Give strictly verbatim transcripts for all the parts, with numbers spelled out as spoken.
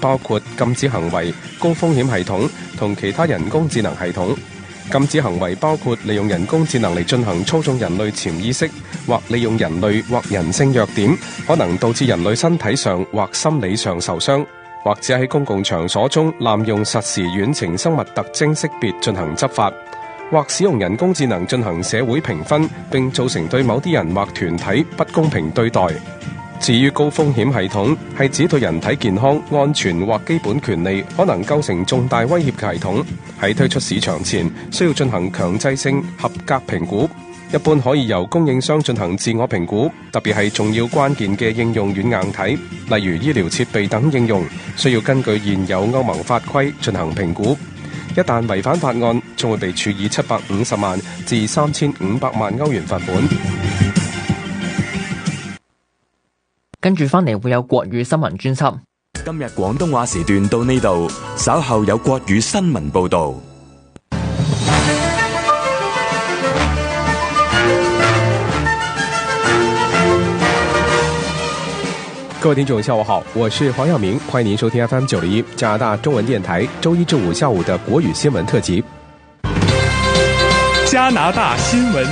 包括禁止行為、高風險系統同其他人工智能系統。禁止行為包括利用人工智能嚟進行操縱人類潛意識，或利用人類或人性弱點，可能導致人類身體上或心理上受傷，或者喺公共場所中濫用實時遠程生物特徵識別進行執法，或使用人工智能進行社會評分，並造成對某啲人或團體不公平對待。至於高風險系統，係指對人體健康、安全或基本權利可能構成重大威脅嘅系統，喺推出市場前需要進行強制性合格評估，一般可以由供應商進行自我評估，特別係重要關鍵嘅應用軟硬體，例如醫療設備等應用，需要根據現有歐盟法規進行評估。一旦違反法案，將會被處以七百五十萬至三千五百萬歐元罰款。 跟住翻嚟會有國語新聞專輯。 今日廣東話時段到呢度，稍後有國語新聞報導。 各位聽眾下午好，我是黃耀明，歡迎您收聽 F M 九零一加拿大中文電台周一至五下午的國語新聞特輯。 加拿大新聞。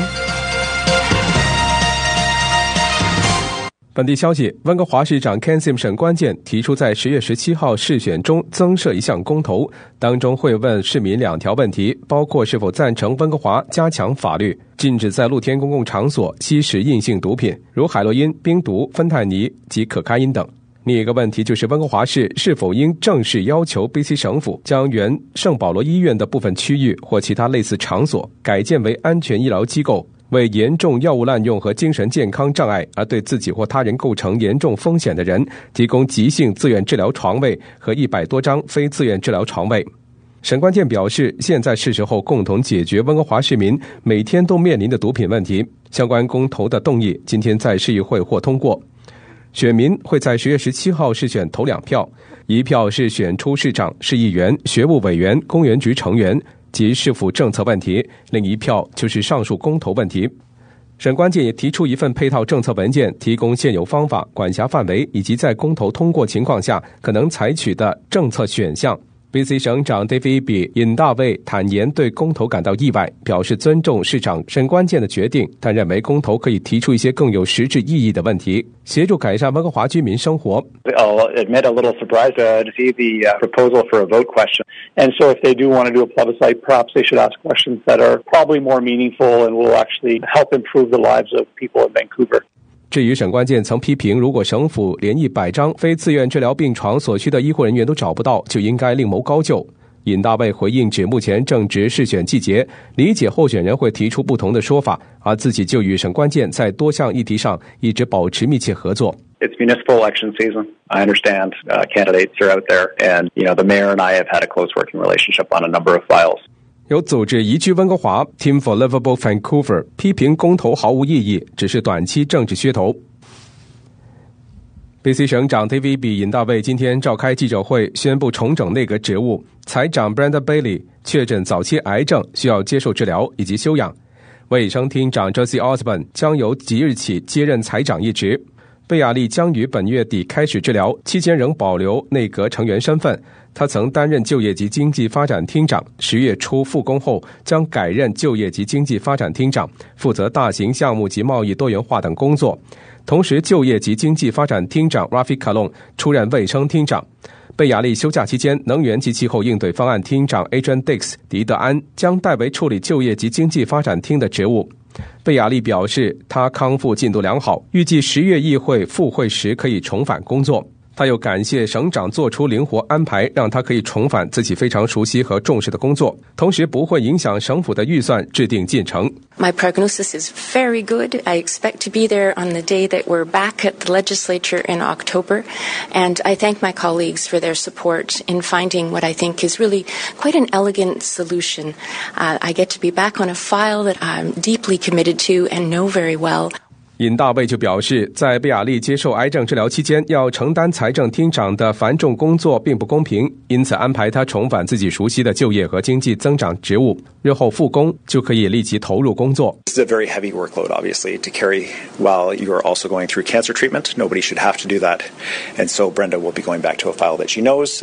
本地消息，温哥華市長 Ken Sim 沈關健提出在十月十七號市選中增設一項公投，當中會問市民兩條問題，包括是否贊成温哥華加強法律，禁止在露天公共場所吸食硬性毒品，如海洛因、冰毒、芬太尼及可卡因等。另一個問題就是温哥華市是否應正式要求 B C 省府將原聖保羅醫院的部分區域或其他類似場所改建為安全醫療機構，為嚴重藥物濫用和精神健康障礙而對自己或他人構成嚴重風險的人提供急性自願治療床位和一百多張非自願治療床位。沈關健表示，現在是時候共同解決温哥華市民每天都面臨的毒品問題。相關公投的動議今天在市議會獲通過，選民會在十月十七號市選投兩票，一票是選出市長、市議員、學務委員、公園局成員及市府政策問題，另一票就是上述公投問題。沈關健也提出一份配套政策文件，提供現有方法、管轄範圍以及在公投通過情況下可能採取的政策選項。B C 省長 David Eby 尹大衛坦言對公投感到意外，表示尊重市長沈關健的決定，但認為公投可以提出一些更有實質意義的問題，協助改善温哥華居民生活。 I'll admit a little surprised uh, to see the uh, proposal for a vote question. And so if they do want to do a plebiscite, perhaps they should ask questions that are probably more meaningful and will actually help improve the lives of people in Vancouver. 至於沈關健曾批評，如果省府連一百張非自願治療病床所需的醫護人員都找不到，就應該另謀高就。尹大衛回應指，目前正值市選季節，理解候選人會提出不同的說法，而自己就與沈關健在多項議題上一直保持密切合作。 It's municipal election season. I understand uh, candidates are out there, and you know the mayor and I have had a close working relationship on a number of files. 有組織移居温哥華 Team for Livable Vancouver 批評公投毫無意義，只是短期政治噱頭。B C 省長 David Eby 尹大衛今天召開記者會，宣布重整內閣職務。財長 Brenda Bailey 確診早期癌症，需要接受治療以及休養。衛生廳長 Josie Osborne 將由即日起接任財長一職。貝亞利將於本月底開始治療，期間仍保留內閣成員身份。他曾擔任就業及經濟發展廳長，十月初復工後將改任就業及經濟發展廳長，負責大型項目及貿易多元化等工作。同時，就業及經濟發展廳長 Rafi Kalon 出任衛生廳長。貝亞利休假期間，能源及氣候應對方案廳長 Adrian Dix 狄德安將代為處理就業及經濟發展廳的職務。貝亞利表示，他康復進度良好，預計十月議會復會時可以重返工作。他又感謝省長做出靈活安排，讓他可以重返自己非常熟悉和重視的工作，同時不會影響省府的預算制定進程。 My prognosis is very good. I expect to be there on the day that we're back at the legislature in October, and I thank my colleagues for their support in finding what I think is really quite an elegant solution. Uh, I get to be back on a file that I'm deeply committed to and know very well. 尹大衛就表示，在貝亞利接受癌症治療期間要承擔財政廳長的繁重工作並不公平，因此安排他重返自己熟悉的就業和經濟增長職務，日後復工就可以立即投入工作。 This is a very heavy workload, obviously, to carry while you are also going through cancer treatment. Nobody should have to do that. And so Brenda will be going back to a file that she knows.